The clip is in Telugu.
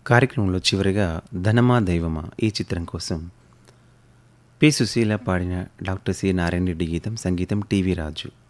కార్యక్రమంలో చివరిగా 'ధనమా దైవమా' ఈ చిత్రం కోసం పి. సుశీల పాడిన డాక్టర్ సి. నారాయణ రెడ్డి గీతం, సంగీతం టీవీ రాజు.